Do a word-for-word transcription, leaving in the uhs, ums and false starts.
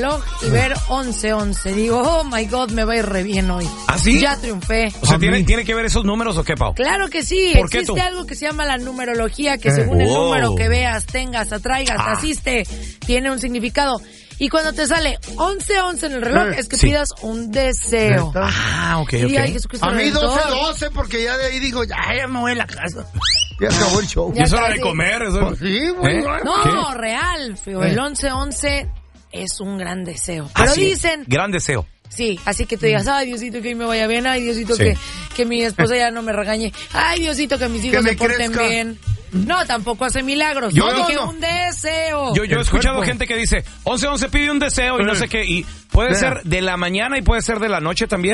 reloj y ver once once. Digo, oh my God, me va a ir re bien hoy. ¿Ah, sí? Ya triunfé. O sea, ¿tiene, ¿tiene que ver esos números o qué, Pau? Claro que sí. ¿Por qué Existe tú? algo que se llama la numerología, que Eh. según el Oh. número que veas, tengas, atraigas, Ah. asiste, tiene un significado. Y cuando te sale once once en el reloj, Eh. es que Sí. pidas un deseo. ¿Neta? Ah, ok, Y ok. ay, Jesucristo A mí Redentor. doce doce, porque ya de ahí digo, ya, ya me voy a la casa. Ya acabó el show. Y es hora casi. de comer. Eso... Pues sí, güey. ¿Eh? No, ¿Qué? real, feo. Eh. El once once es un gran deseo. Ah, Pero sí. dicen, Gran deseo. sí, así que tú digas, ay, Diosito, que hoy me vaya bien, ay, Diosito, Sí. que, que mi esposa ya no me regañe, ay, Diosito, que mis hijos me se porten crezca. bien. No, tampoco hace milagros. Yo- Yo dije no, no. un deseo. Yo, yo he El escuchado cuerpo. gente que dice, once once pide un deseo y no Eh. sé qué. Y puede Eh. ser de la mañana y puede ser de la noche también.